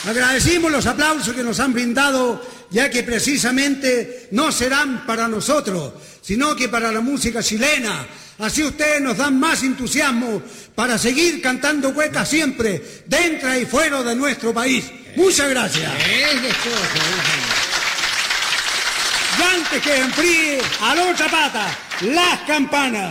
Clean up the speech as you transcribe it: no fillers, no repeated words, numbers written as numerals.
Agradecimos los aplausos que nos han brindado, ya que precisamente no serán para nosotros, sino que para la música chilena. Así ustedes nos dan más entusiasmo para seguir cantando cuecas siempre, dentro y fuera de nuestro país. Muchas gracias. Y antes que enfríe, a la otra pata, las campanas.